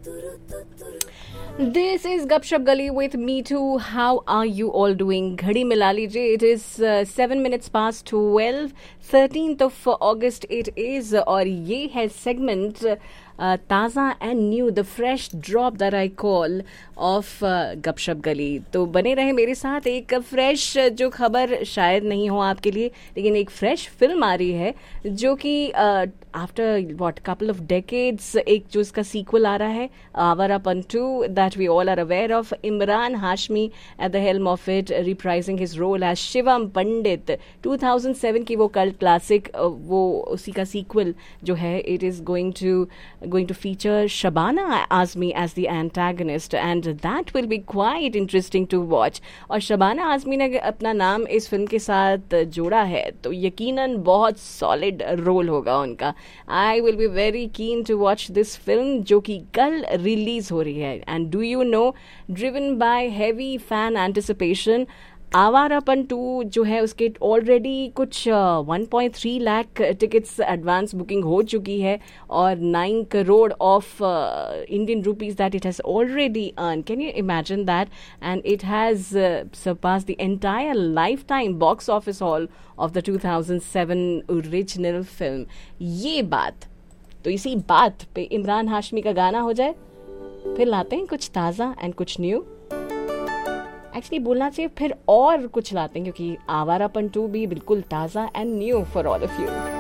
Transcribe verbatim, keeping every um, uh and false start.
This is Gupshup Gully with me too. How are you all doing? घड़ी मिला लीजिए. It is uh, seven minutes past twelve, thirteenth of August it is. और ये है segment uh, ताज़ा and new, the fresh drop that I call of uh, Gupshup Gully. तो बने रहे मेरे साथ. एक फ्रेश जो खबर शायद नहीं हो आपके लिए, लेकिन एक फ्रेश फिल्म आ रही है जो कि after what couple of decades एक जो इसका सीक्वल आ रहा है, Awarapan to, that we all are aware of. Imran Hashmi at the helm of it, reprising his role as Shivam Pandit. Two thousand seven की वो कल्ट क्लासिक, वो उसी का सीक्वल जो है. It is going to going to feature Shabana Azmi as the antagonist and that will be quite interesting to watch. और शबाना आजमी ने अपना नाम इस फिल्म के साथ जोड़ा है तो यकीनन बहुत सॉलिड रोल होगा उनका. I will be very keen to watch this film जो कि कल रिलीज हो रही है. And do you know, driven by heavy fan anticipation, Awarapan to जो है उसके ऑलरेडी कुछ one point three lakh tickets advance booking हो चुकी है और nine crore of Indian rupees that it has already earn. Can you imagine that? And it has Sarpass the entire life time box office hall of the two thousand seven original film. ये बात तो इसी बात पे इमरान हाशमी का गाना हो जाए, फिर लाते हैं कुछ ताज़ा एंड कुछ न्यू. एक्चुअली बोलना चाहिए फिर और कुछ लाते हैं क्योंकि आवारापन टू भी बिल्कुल ताज़ा and new for all of you.